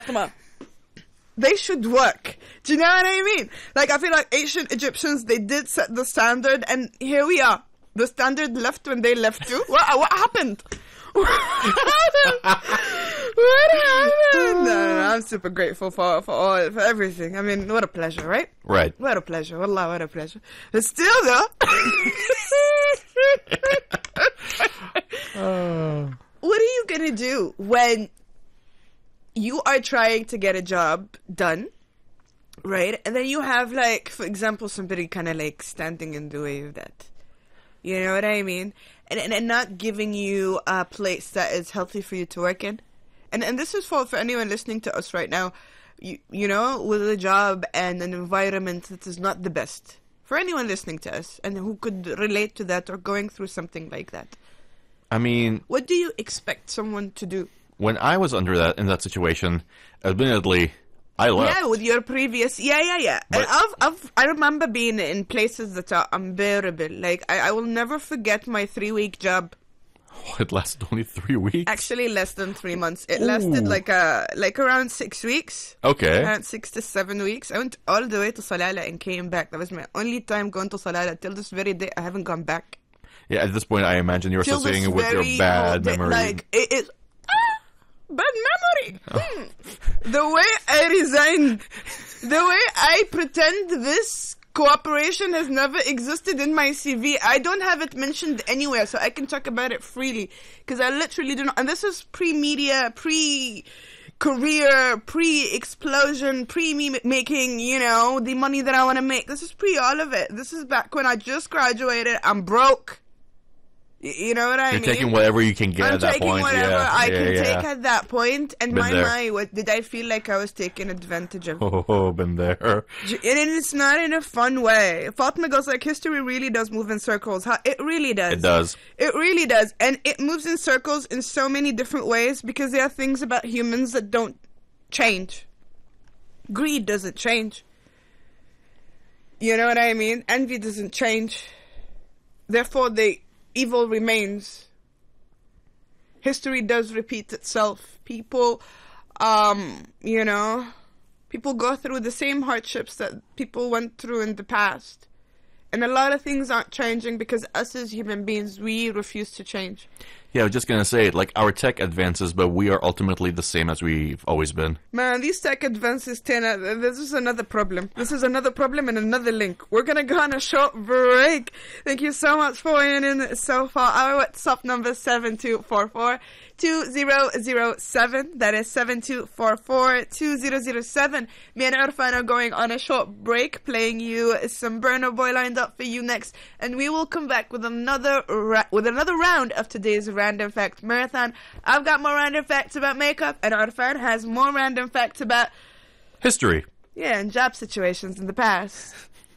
They should work. Do you know what I mean? Like, I feel like ancient Egyptians, they did set the standard, and here we are. The standard left when they left too. What happened? What happened? No, I'm super grateful for everything. I mean, what a pleasure, right? Right. What a pleasure. Wallah, what a pleasure. But still, though. What are you going to do when you are trying to get a job done, right? And then you have, like, for example, somebody kind of, like, standing in the way of that. You know what I mean? And not giving you a place that is healthy for you to work in. And this is for anyone listening to us right now, you know, with a job and an environment that is not the best. For anyone listening to us and who could relate to that or going through something like that. I mean... What do you expect someone to do? When I was in that situation, admittedly, I left. Yeah, with your previous... Yeah. But, and I remember being in places that are unbearable. Like, I will never forget my 3-week job. Oh, it lasted only 3 weeks? Actually, less than 3 months. It lasted like around 6 weeks. Okay. Around 6 to 7 weeks. I went all the way to Salalah and came back. That was my only time going to Salalah. Till this very day, I haven't gone back. Yeah, at this point, I imagine you're associating it with your bad memory. Like, it is... bad memory. The way I resigned, the way I pretend this cooperation has never existed in my CV. I don't have it mentioned anywhere, so I can talk about it freely. Because I literally do not. And this is pre-media, pre-career, pre-explosion, pre-me making, you know, the money that I want to make. This is pre all of it. This is back when I just graduated. I'm broke. You know what I mean? You're taking whatever you can get at that point. I'm taking whatever I can take at that point. And Been did I feel like I was taken advantage of? Oh, been there. And it's not in a fun way. Fatima goes like, history really does move in circles. It really does. It does. It really does. And it moves in circles in so many different ways because there are things about humans that don't change. Greed doesn't change. You know what I mean? Envy doesn't change. Therefore, evil remains. History does repeat itself. People, people go through the same hardships that people went through in the past. And a lot of things aren't changing because us as human beings, we refuse to change. Yeah, I was just going to say, like, our tech advances, but we are ultimately the same as we've always been. Man, these tech advances, Tina, this is another problem. This is another problem and another link. We're going to go on a short break. Thank you so much for weighing in so far. Our WhatsApp number is 7244-2007. That is 7244-2007. Me and Irfan are going on a short break, playing you some Burna Boy lined up for you next. And we will come back with another round of today's Random Fact Marathon. I've got more random facts about makeup, and Arfan has more random facts about history. Yeah, and job situations in the past.